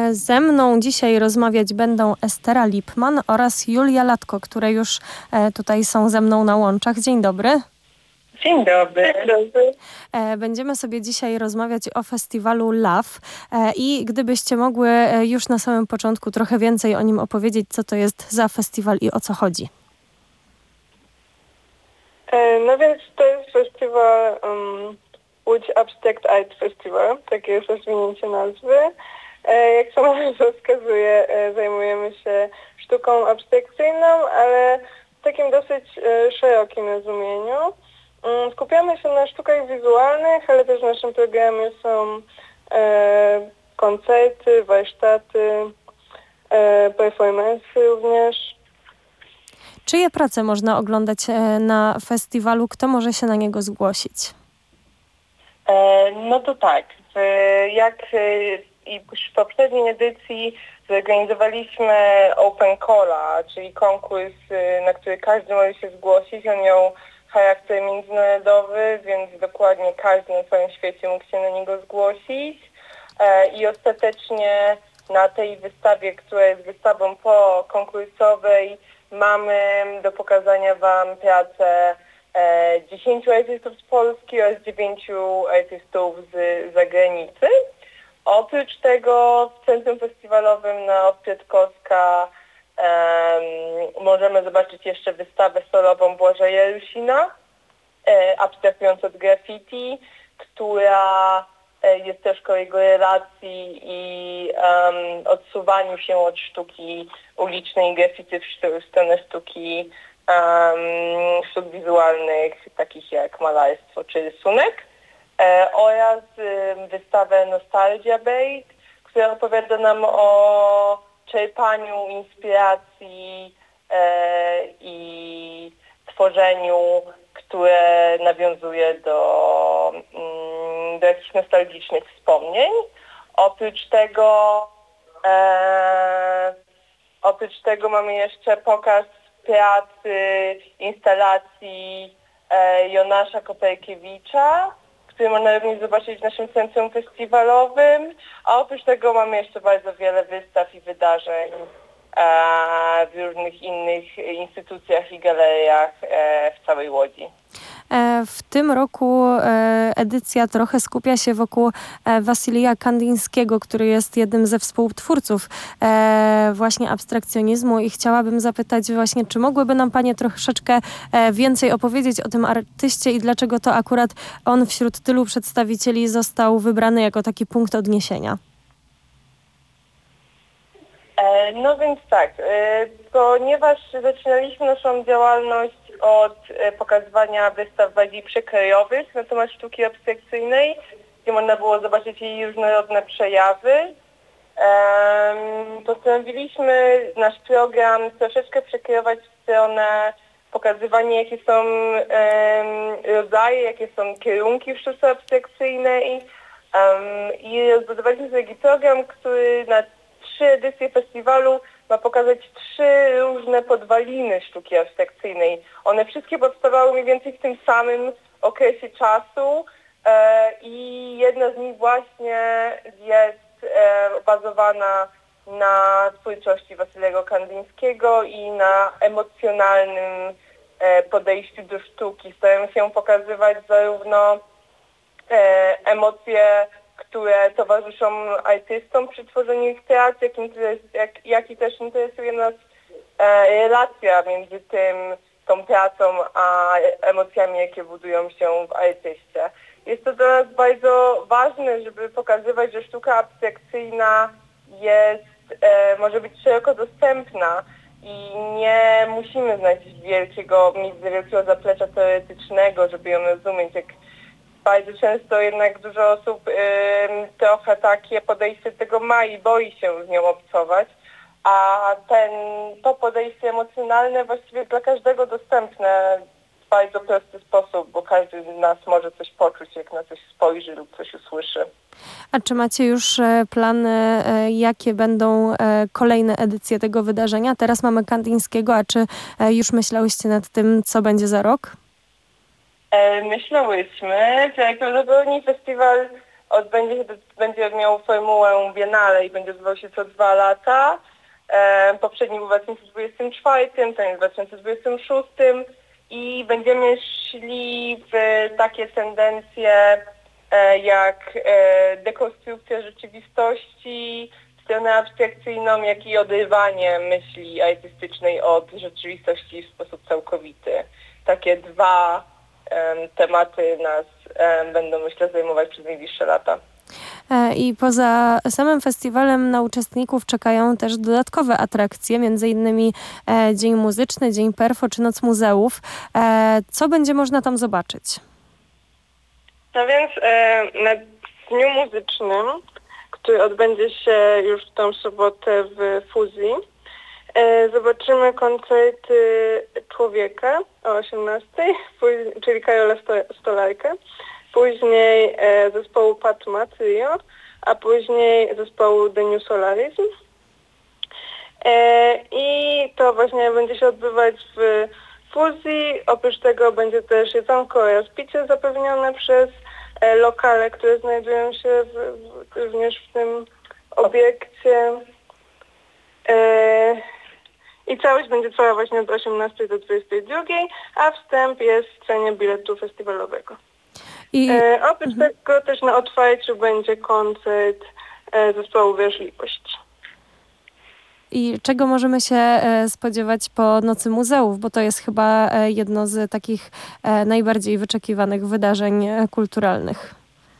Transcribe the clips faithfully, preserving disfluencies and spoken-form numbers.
Ze mną dzisiaj rozmawiać będą Estera Lipman oraz Julia Latko, które już tutaj są ze mną na łączach. Dzień dobry. Dzień dobry. Dzień dobry. Będziemy sobie dzisiaj rozmawiać o festiwalu Love i gdybyście mogły już na samym początku trochę więcej o nim opowiedzieć, co to jest za festiwal i o co chodzi. No więc to jest festiwal um, Łódź Abstract Art Festival, takie jest rozwinięcie nazwy. Jak sama nazwa wskazuje, zajmujemy się sztuką abstrakcyjną, ale w takim dosyć szerokim rozumieniu. Skupiamy się na sztukach wizualnych, ale też w naszym programie są e, koncerty, warsztaty, e, performance również. Czyje prace można oglądać na festiwalu? Kto może się na niego zgłosić? E, no to tak, jak i w poprzedniej edycji zorganizowaliśmy Open Calla, czyli konkurs, na który każdy może się zgłosić. On miał charakter międzynarodowy, więc dokładnie każdy na swoim świecie mógł się na niego zgłosić. E, I ostatecznie na tej wystawie, która jest wystawą pokonkursowej, mamy do pokazania Wam pracę e, dziesięciu artystów z Polski oraz dziewięciu artystów z zagranicy. Oprócz tego w Centrum Festiwalowym na Kwiatkowska Um, możemy zobaczyć jeszcze wystawę solową Błażeja Rusina, e, abstrahując od graffiti, która e, jest troszkę o jego relacji i um, odsuwaniu się od sztuki ulicznej graffiti w, sztu- w stronę sztuki um, sztuk wizualnych, takich jak malarstwo czy rysunek, e, oraz e, wystawę Nostalgia Bait, która opowiada nam o czerpaniu inspiracji e, i tworzeniu, które nawiązuje do, mm, do jakichś nostalgicznych wspomnień. Oprócz tego e, oprócz tego mamy jeszcze pokaz pracy, instalacji e, Jonasza Koperkiewicza, który można również zobaczyć w naszym centrum festiwalowym, a oprócz tego mamy jeszcze bardzo wiele wystaw i wydarzeń e, w różnych innych instytucjach i galeriach e, w całej Łodzi. W tym roku edycja trochę skupia się wokół Wasylija Kandyńskiego, który jest jednym ze współtwórców właśnie abstrakcjonizmu i chciałabym zapytać właśnie, czy mogłyby nam Panie troszeczkę więcej opowiedzieć o tym artyście i dlaczego to akurat on wśród tylu przedstawicieli został wybrany jako taki punkt odniesienia? No więc tak, ponieważ zaczynaliśmy naszą działalność od pokazywania wystaw bardziej przekrojowych na temat sztuki abstrakcyjnej, gdzie można było zobaczyć jej różnorodne przejawy, postanowiliśmy nasz program troszeczkę przekierować w stronę pokazywania, jakie są rodzaje, jakie są kierunki w sztuce abstrakcyjnej i rozbudowaliśmy sobie taki program, który na trzy edycje festiwalu ma pokazać trzy różne podwaliny sztuki abstrakcyjnej. One wszystkie powstawały mniej więcej w tym samym okresie czasu e, i jedna z nich właśnie jest e, bazowana na twórczości Wasylego Kandyńskiego i na emocjonalnym e, podejściu do sztuki. Staramy się pokazywać zarówno e, emocje, które towarzyszą artystom przy tworzeniu ich prac, jak, interes, jak, jak i też interesuje nas e, relacja między tym, tą pracą, a emocjami, jakie budują się w artyście. Jest to dla nas bardzo ważne, żeby pokazywać, że sztuka abstrakcyjna jest, e, może być szeroko dostępna i nie musimy znać wielkiego, mieć wielkiego zaplecza teoretycznego, żeby ją rozumieć. Jak bardzo często jednak dużo osób y, trochę takie podejście do tego ma i boi się z nią obcować, a ten, to podejście emocjonalne właściwie dla każdego dostępne w bardzo prosty sposób, bo każdy z nas może coś poczuć, jak na coś spojrzy lub coś usłyszy. A czy macie już plany, jakie będą kolejne edycje tego wydarzenia? Teraz mamy Kandyńskiego, a czy już myślałyście nad tym, co będzie za rok? Myślałyśmy, że najprawdopodobniej festiwal odbędzie się, będzie miał formułę biennale i będzie odbywał się co dwa lata. E, poprzedni był w dwa tysiące dwudziestym czwartym, ten jest w dwa tysiące dwudziestym szóstym i będziemy szli w takie tendencje e, jak e, dekonstrukcja rzeczywistości, stronę abstrakcyjną, jak i oderwanie myśli artystycznej od rzeczywistości w sposób całkowity. Takie dwa um, tematy nas um, będą, myślę, zajmować przez najbliższe lata. I poza samym festiwalem na uczestników czekają też dodatkowe atrakcje, między innymi e, Dzień Muzyczny, Dzień Perfo czy Noc Muzeów. E, co będzie można tam zobaczyć? No więc e, na Dniu Muzycznym, który odbędzie się już w tą sobotę w Fuzji, e, zobaczymy koncerty Człowieka o osiemnastej, czyli Karola Stolarkę. Później e, zespołu Patma Trio, a później zespołu The New Solarism. E, I to właśnie będzie się odbywać w Fuzji. Oprócz tego będzie też jedzonko oraz picie zapewnione przez e, lokale, które znajdują się w, w, również w tym obiekcie. E, I całość będzie trwała właśnie od osiemnastej do dwudziestej drugiej, a wstęp jest w cenie biletu festiwalowego. I... E, oprócz mhm. tego też na otwarciu będzie koncert e, zespołu Wrażliwość. I czego możemy się e, spodziewać po Nocy Muzeów, bo to jest chyba e, jedno z takich e, najbardziej wyczekiwanych wydarzeń e, kulturalnych.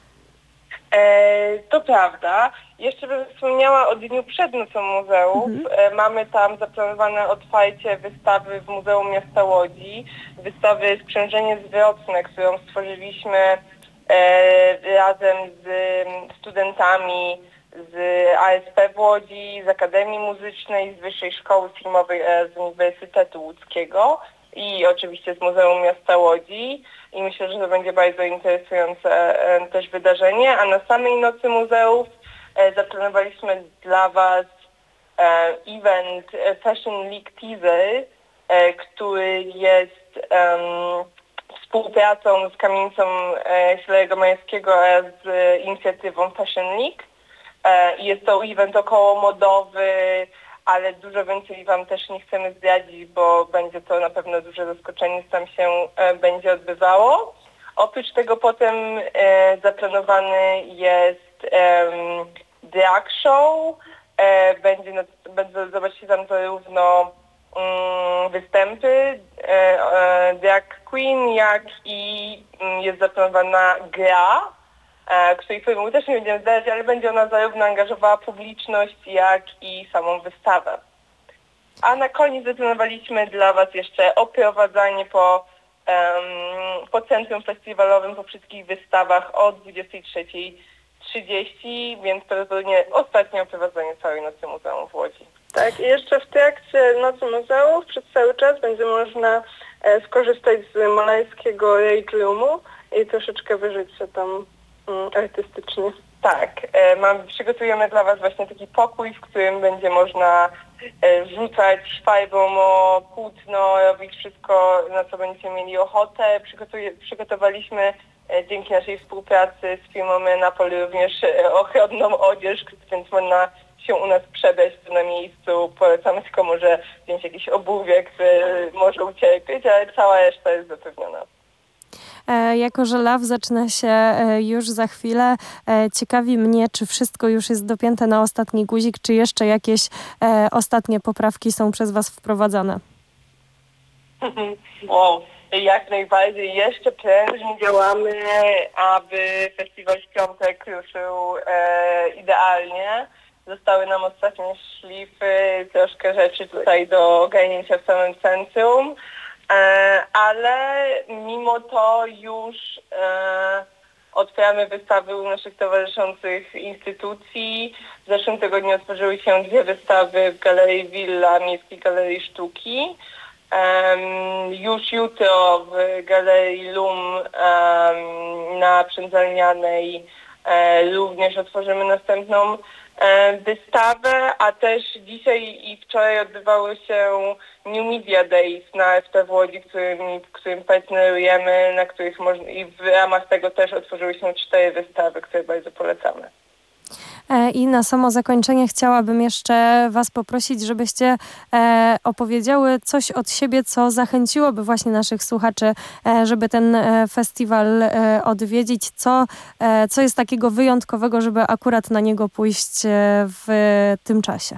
E, to prawda. Jeszcze bym wspomniała o dniu przed Nocą Muzeów. Mhm. E, mamy tam zaplanowane otwarcie wystawy w Muzeum Miasta Łodzi. Wystawy Sprzężenie Zwrotne, którą stworzyliśmy e, razem z studentami z A S P w Łodzi, z Akademii Muzycznej, z Wyższej Szkoły Filmowej e, z Uniwersytetu Łódzkiego i oczywiście z Muzeum Miasta Łodzi. I myślę, że to będzie bardzo interesujące e, też wydarzenie. A na samej Nocy Muzeów e, zaplanowaliśmy dla Was e, event e, Fashion League Teaser, e, który jest e, współpracą z Kamienicą e, Hilarego Majewskiego oraz z e, inicjatywą Fashion League. E, jest to event około modowy, ale dużo więcej Wam też nie chcemy zdradzić, bo będzie to na pewno duże zaskoczenie, co tam się e, będzie odbywało. Oprócz tego potem e, zaplanowany jest e, drag show. E, będzie, no, będzie zobaczycie tam zarówno mm, występy e, e, drag queen, jak i mm, jest zaplanowana gra, e, której filmu też nie będziemy zdradzać, ale będzie ona zarówno angażowała publiczność, jak i samą wystawę. A na koniec zaplanowaliśmy dla Was jeszcze oprowadzanie po, um, po centrum festiwalowym, po wszystkich wystawach o dwudziestej trzeciej trzydzieści, więc prawdopodobnie ostatnie oprowadzenie całej Nocy Muzeum w Łodzi. Tak, i jeszcze w trakcie Nocy Muzeów przez cały czas będzie można e, skorzystać z malarskiego Rage Roomu i troszeczkę wyżyć się tam mm, artystycznie. Tak, e, mam, przygotujemy dla Was właśnie taki pokój, w którym będzie można e, rzucać farbą o płótno, robić wszystko, na co będziecie mieli ochotę. Przygotuje, przygotowaliśmy e, dzięki naszej współpracy z firmą Napol również e, ochronną odzież, więc można się u nas przebrać na miejscu. Polecamy tylko może wziąć jakiś obuwiek, który może ucierpieć, ale cała reszta jest zapewniona. Jako że Love zaczyna się już za chwilę, ciekawi mnie, czy wszystko już jest dopięte na ostatni guzik, czy jeszcze jakieś ostatnie poprawki są przez Was wprowadzane? Wow, jak najbardziej. Jeszcze prężnie działamy, aby festiwal w piątek ruszył e, idealnie. Zostały nam ostatnie szlify, troszkę rzeczy tutaj do ogarnięcia w samym centrum. E, ale mimo to już e, otwieramy wystawy u naszych towarzyszących instytucji. W zeszłym tygodniu otworzyły się dwie wystawy w Galerii Villa, Miejskiej Galerii Sztuki. E, już jutro w Galerii Lum e, na Przędzalnianej e, również otworzymy następną e, wystawę, a też dzisiaj i wczoraj odbywały się New Media Days na F T w Łodzi, którym, którym partnerujemy, na których można, i w ramach tego też otworzyły się cztery wystawy, które bardzo polecamy. E, I na samo zakończenie chciałabym jeszcze Was poprosić, żebyście e, opowiedziały coś od siebie, co zachęciłoby właśnie naszych słuchaczy, e, żeby ten e, festiwal e, odwiedzić. Co, e, co jest takiego wyjątkowego, żeby akurat na niego pójść e, w tym czasie?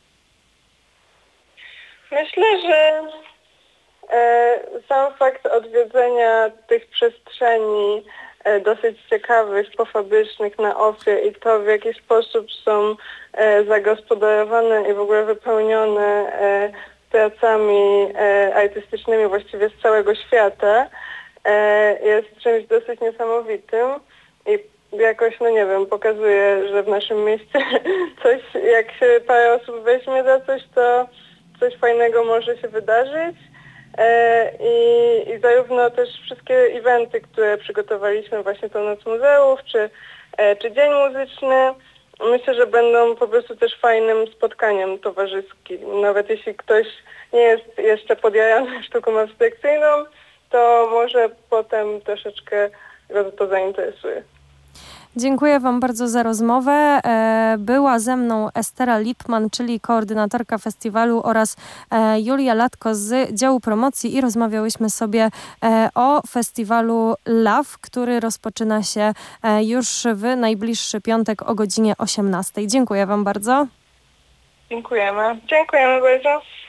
Myślę, że e, sam fakt odwiedzenia tych przestrzeni e, dosyć ciekawych, pofabrycznych na Ofie i to, w jaki sposób są e, zagospodarowane i w ogóle wypełnione e, pracami e, artystycznymi właściwie z całego świata, e, jest czymś dosyć niesamowitym i jakoś, no nie wiem, pokazuje, że w naszym mieście coś, jak się parę osób weźmie za coś, to coś fajnego może się wydarzyć. E, i, I zarówno też wszystkie eventy, które przygotowaliśmy, właśnie to Noc Muzeów, czy, e, czy Dzień Muzyczny, myślę, że będą po prostu też fajnym spotkaniem towarzyskim. Nawet jeśli ktoś nie jest jeszcze podjarany sztuką abstrakcyjną, to może potem troszeczkę go to zainteresuje. Dziękuję Wam bardzo za rozmowę. E, Była ze mną Estera Lipman, czyli koordynatorka festiwalu, oraz e, Julia Latko z działu promocji i rozmawiałyśmy sobie e, o festiwalu Love, który rozpoczyna się e, już w najbliższy piątek o godzinie osiemnastej. Dziękuję Wam bardzo. Dziękujemy. Dziękujemy bardzo.